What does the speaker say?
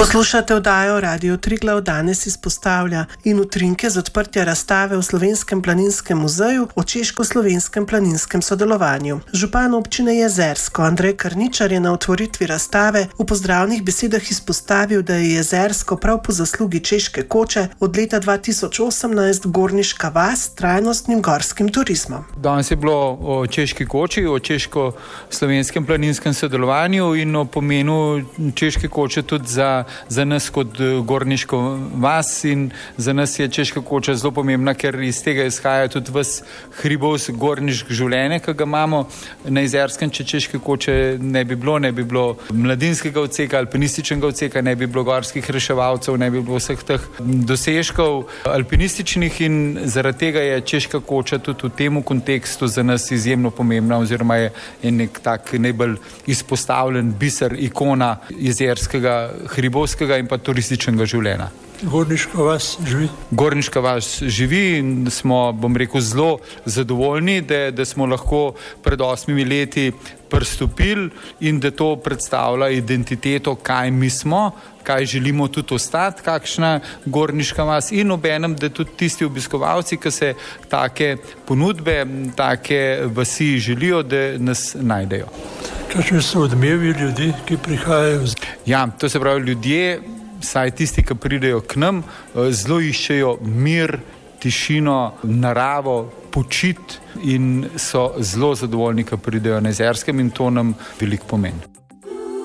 Poslušate oddajo Radio Triglav, danes izpostavlja in utrinke z odprtja razstave v Slovenskem planinskem muzeju o češko-slovenskem planinskem sodelovanju. Župan občine Jezersko Andrej Karničar je na otvoritvi razstave v pozdravnih besedah izpostavil, da je Jezersko prav po zaslugi Češke koče od leta 2018 gorniška vas s trajnostnim gorskim turizmom. Danes je bilo o Češki koči, o češko-slovenskem planinskem sodelovanju in o pomenu Češke koče tudi za nas kot gorniško vas, in za nas je Češka koča zelo pomembna, ker iz tega izhaja tudi ves hribovski gorniški življenje, ki ga imamo na Jezerskem. Če Češke koče ne bi bilo mladinskega odseka, alpinističnega odseka, ne bi bilo gorskih reševalcev, ne bi bilo vseh teh dosežkov alpinističnih, in zaradi tega je Češka koča tudi v tem kontekstu za nas izjemno pomembna, oziroma je nek tak najbolj izpostavljen biser, ikona jezerskega hribovskega in pa turističnega življenja. Gorniška vas živi? Gorniška vas živi in smo, zelo zadovoljni, da smo lahko pred 8 leti pristopili in da to predstavlja identiteto, kaj mi smo, kaj želimo tudi ostati, kakšna gorniška vas, in obenem, da tudi tisti obiskovalci, ki se take ponudbe, take vasi želijo, da nas najdejo. Kakšni so odmevi ljudi, ki prihajajo? Ja, to se pravi, ljudje, saj tisti, ki pridejo k nam, zelo iščejo mir, tišino, naravo, počit in so zelo zadovoljni, ki pridejo na Jezerskem, in to nam veliko pomeni.